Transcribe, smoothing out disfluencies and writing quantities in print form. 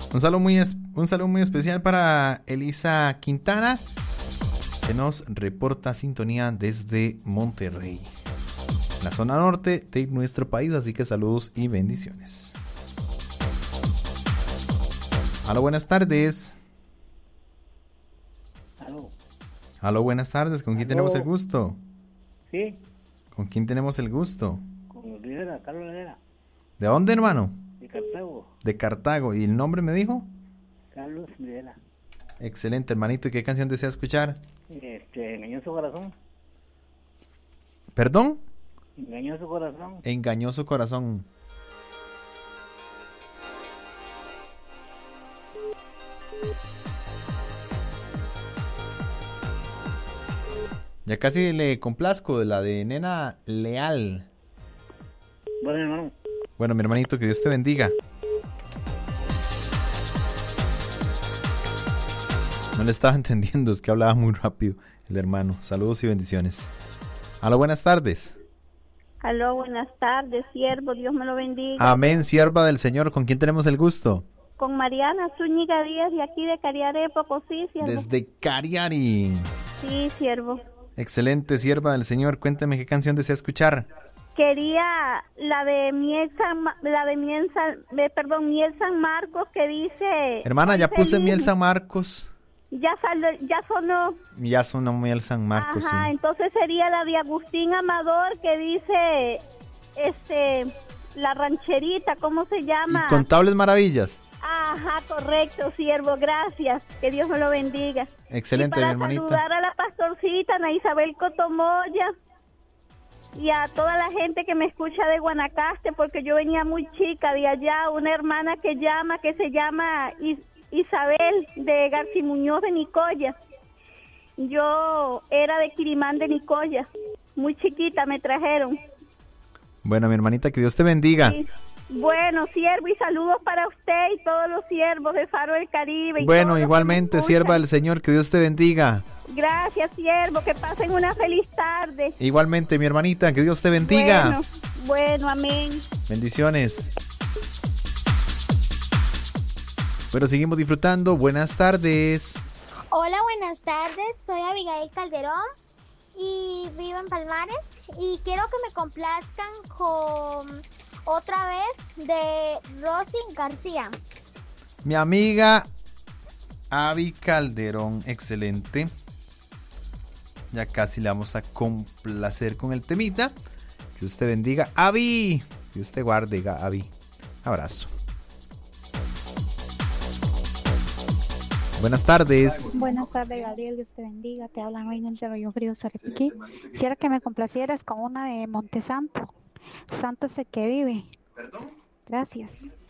Un saludo muy especial para Elisa Quintana, que nos reporta sintonía desde Monterrey, la zona norte de nuestro país, así que saludos y bendiciones. Aló, buenas tardes. Aló, buenas tardes. ¿Con quién tenemos el gusto? Sí. ¿Con quién tenemos el gusto? Con Rivera, Carlos Rivera. ¿De dónde, hermano? De Cartago. De Cartago. ¿Y el nombre me dijo? Carlos Rivera. Excelente, hermanito. ¿Y qué canción desea escuchar? Engañoso Corazón. ¿Perdón? Engañoso Corazón. Engañoso Corazón. Ya casi le complazco de la de Nena Leal. Bueno, hermano. Bueno, mi hermanito, que Dios te bendiga. No le estaba entendiendo, es que hablaba muy rápido el hermano. Saludos y bendiciones. Aló, buenas tardes. Aló, buenas tardes, siervo, Dios me lo bendiga. Amén, sierva del Señor. ¿Con quién tenemos el gusto? Con Mariana Zúñiga Díaz, de aquí de Cariare, Pocosí, siervo. Desde Cariari. Sí, siervo. Excelente, sierva del Señor. Cuéntame qué canción desea escuchar. Quería la de Miel San Marcos, que dice... Hermana, ya puse Miel San Marcos. Ya sonó. Ya sonó Miel San Marcos, Ajá, sí. Entonces sería la de Agustín Amador, que dice, la rancherita, ¿cómo se llama? Incontables maravillas. Ajá, correcto, siervo, gracias. Que Dios me lo bendiga. Excelente, y mi hermanita. Para saludar a la pastorcita, Ana Isabel Cotomoya, y a toda la gente que me escucha de Guanacaste, porque yo venía muy chica de allá, una hermana que se llama Isabel de García Muñoz de Nicoya. Yo era de Quirimán de Nicoya, muy chiquita me trajeron. Bueno, mi hermanita, que Dios te bendiga. Sí. Bueno, siervo, y saludos para usted y todos los siervos de Faro del Caribe. Bueno, igualmente, sierva del Señor, que Dios te bendiga. Gracias, siervo, que pasen una feliz tarde. Igualmente, mi hermanita, que Dios te bendiga. Bueno, amén. Bendiciones. Bueno, seguimos disfrutando. Buenas tardes. Hola, buenas tardes. Soy Abigail Calderón y vivo en Palmares. Y quiero que me complazcan con otra vez de Rosy García. Mi amiga Avi Calderón, excelente. Ya casi le vamos a complacer con el temita. Que Dios te bendiga, Avi. Que Dios te guarde, Avi. Abrazo. Buenas tardes. Buenas tardes, Gabriel, Dios te bendiga. Te habla Reina del Río Frío, Sarapiquí. Quisiera que me complacieras con una de Montesanto. Santo es el que vive. ¿Perdón? Gracias.